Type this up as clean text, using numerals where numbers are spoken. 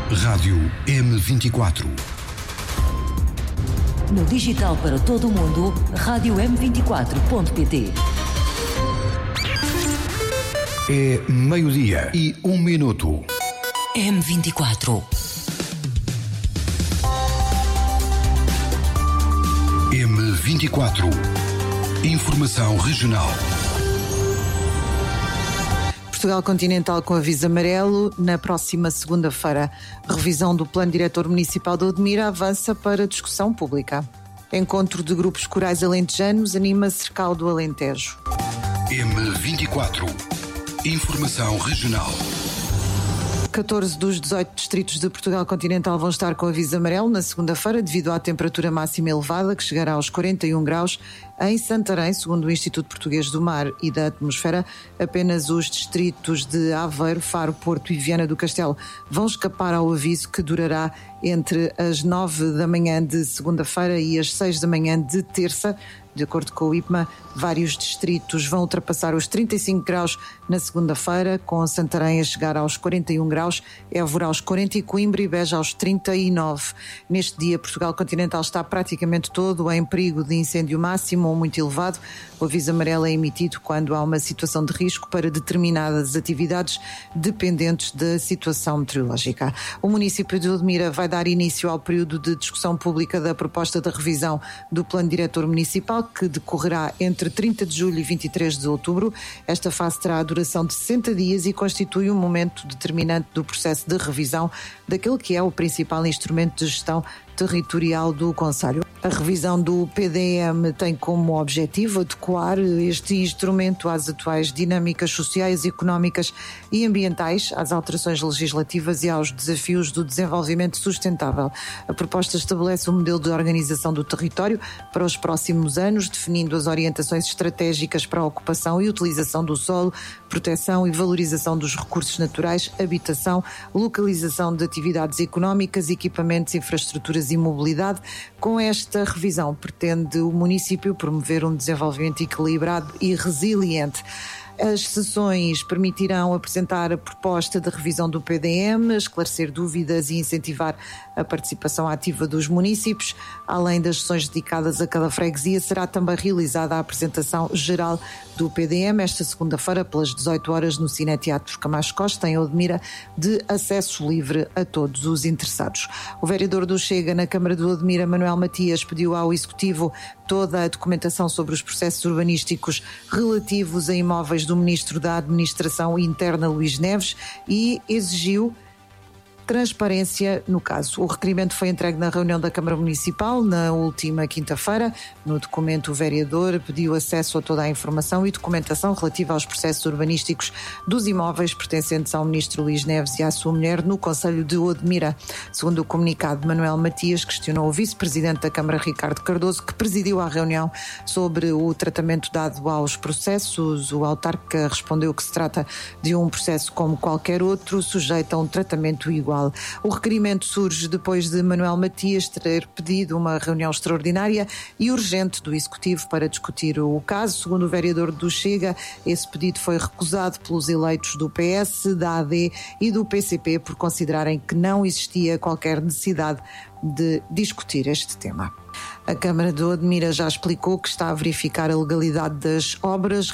Rádio M24. No digital para todo o mundo, Rádio M24.pt. É meio-dia e 1 minuto. M24. M24. Informação regional. Portugal Continental com aviso amarelo na próxima segunda-feira. Revisão do Plano Diretor Municipal de Odmira avança para discussão pública. Encontro de grupos corais alentejanos anima Cercal do Alentejo. M24. Informação regional. 14 dos 18 distritos de Portugal Continental vão estar com aviso amarelo na segunda-feira devido à temperatura máxima elevada que chegará aos 41 graus em Santarém, segundo o Instituto Português do Mar e da Atmosfera. Apenas os distritos de Aveiro, Faro, Porto e Viana do Castelo vão escapar ao aviso que durará entre as 9 da manhã de segunda-feira e as 6 da manhã de terça. De acordo com o IPMA, vários distritos vão ultrapassar os 35 graus na segunda-feira, com Santarém a chegar aos 41 graus, Évora aos 40 e Coimbra e Beja aos 39. Neste dia, Portugal Continental está praticamente todo em perigo de incêndio máximo ou muito elevado. O aviso amarelo é emitido quando há uma situação de risco para determinadas atividades dependentes da situação meteorológica. O município de Odmira vai dar início ao período de discussão pública da proposta da revisão do Plano Diretor Municipal, que decorrerá entre 30 de julho e 23 de outubro. Esta fase terá a duração de 60 dias e constitui um momento determinante do processo de revisão daquele que é o principal instrumento de gestão territorial do concelho. A revisão do PDM tem como objetivo adequar este instrumento às atuais dinâmicas sociais, económicas e ambientais, às alterações legislativas e aos desafios do desenvolvimento sustentável. A proposta estabelece um modelo de organização do território para os próximos anos, definindo as orientações estratégicas para a ocupação e utilização do solo, proteção e valorização dos recursos naturais, habitação, localização de atividades económicas, equipamentos, infraestruturas e mobilidade. Com esta revisão, pretende o município promover um desenvolvimento equilibrado e resiliente. As sessões permitirão apresentar a proposta de revisão do PDM, esclarecer dúvidas e incentivar a participação ativa dos municípios. Além das sessões dedicadas a cada freguesia, será também realizada a apresentação geral do PDM esta segunda-feira, pelas 18 horas, no Cineteatro Camacho Costa, em Odmira, de acesso livre a todos os interessados. O vereador do Chega na Câmara de Odmira, Manuel Matias, pediu ao Executivo toda a documentação sobre os processos urbanísticos relativos a imóveis do Ministro da Administração Interna, Luís Neves, e exigiu transparência no caso. O requerimento foi entregue na reunião da Câmara Municipal na última quinta-feira. No documento, o vereador pediu acesso a toda a informação e documentação relativa aos processos urbanísticos dos imóveis pertencentes ao Ministro Luís Neves e à sua mulher no concelho de Odmira. Segundo o comunicado, Manuel Matias questionou o vice-presidente da Câmara, Ricardo Cardoso, que presidiu a reunião, sobre o tratamento dado aos processos. O autarca respondeu que se trata de um processo como qualquer outro, sujeito a um tratamento igual. O requerimento surge depois de Manuel Matias ter pedido uma reunião extraordinária e urgente do Executivo para discutir o caso. Segundo o vereador do Chega, esse pedido foi recusado pelos eleitos do PS, da AD e do PCP por considerarem que não existia qualquer necessidade de discutir este tema. A Câmara de Odmira já explicou que está a verificar a legalidade das obras